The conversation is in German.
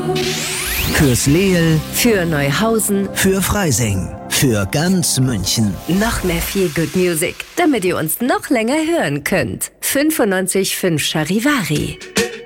Fürs Leel, Für Neuhausen. für Freising, für ganz München. Noch mehr Feel Good Music, damit ihr uns noch länger hören könnt. 95.5 Charivari.